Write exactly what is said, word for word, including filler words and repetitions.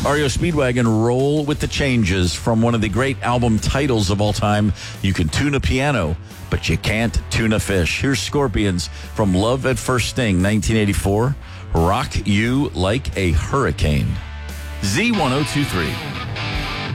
R E O Speedwagon, Roll with the Changes, from one of the great album titles of all time. You can tune a piano, but you can't tune a fish. Here's Scorpions from Love at First Sting, nineteen eighty-four. Rock You Like a Hurricane. Z ten twenty-three.